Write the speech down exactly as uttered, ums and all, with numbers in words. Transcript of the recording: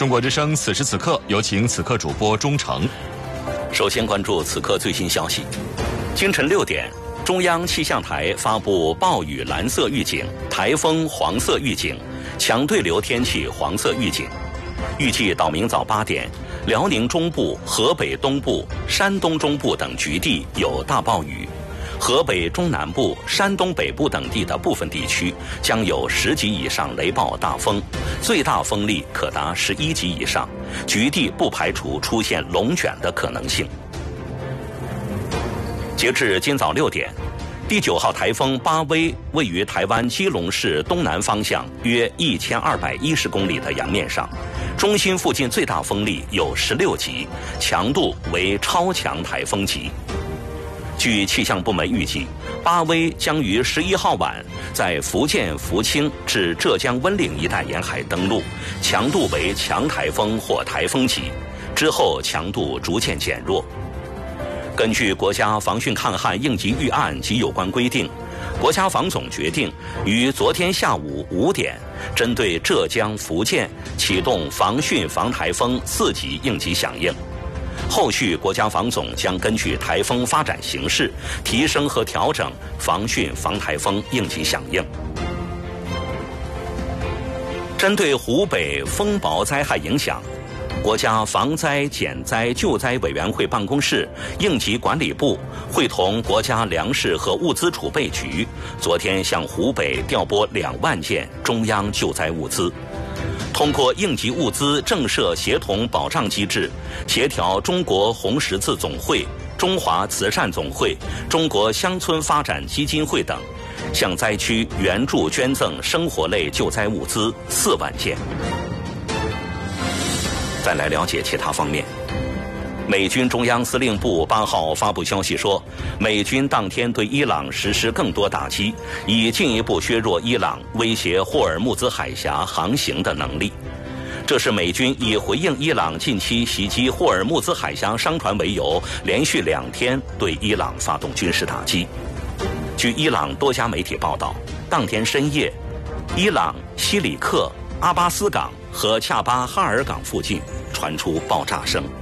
中国之声此时此刻，有请此刻主播钟诚。 首先关注此刻最新消息。清晨六点，中央气象台发布暴雨蓝色预警、台风黄色预警、强对流天气黄色预警。预计到明早八点，辽宁中部、河北东部、山东中部等局地有大暴雨。河北中南部、山东北部等地的部分地区将有十级以上雷暴大风，最大风力可达十一级以上，局地不排除出现龙卷的可能性。截至今早六点，第九号台风巴威位于台湾基隆市东南方向约一千二百一十公里的洋面上，中心附近最大风力有十六级，强度为超强台风级。据气象部门预计，巴威将于十一号晚在福建福清至浙江温岭一带沿海登陆，强度为强台风或台风级，之后强度逐渐减弱。根据国家防汛抗旱应急预案及有关规定，国家防总决定于昨天下午五点，针对浙江、福建启动防汛防台风四级应急响应。后续国家防总将根据台风发展形势，提升和调整防汛防台风应急响应。针对湖北风雹灾害影响，国家防灾减灾救灾委员会办公室、应急管理部会同国家粮食和物资储备局，昨天向湖北调拨两万件中央救灾物资。通过应急物资政设协同保障机制，协调中国红十字总会、中华慈善总会、中国乡村发展基金会等，向灾区援助捐赠生活类救灾物资四万件。再来了解其他方面。美军中央司令部八号发布消息说，美军当天对伊朗实施更多打击，以进一步削弱伊朗威胁霍尔木兹海峡航行的能力。这是美军以回应伊朗近期袭击霍尔木兹海峡商船为由，连续两天对伊朗发动军事打击。据伊朗多家媒体报道，当天深夜，伊朗西里克、阿巴斯港和恰巴哈尔港附近传出爆炸声。